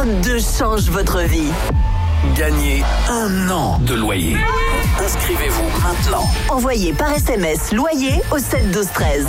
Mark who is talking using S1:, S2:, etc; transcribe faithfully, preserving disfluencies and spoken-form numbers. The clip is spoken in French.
S1: vingt-deux change votre vie.
S2: Gagnez un an de loyer. Inscrivez-vous maintenant.
S1: Envoyez par S M S loyer au sept douze treize.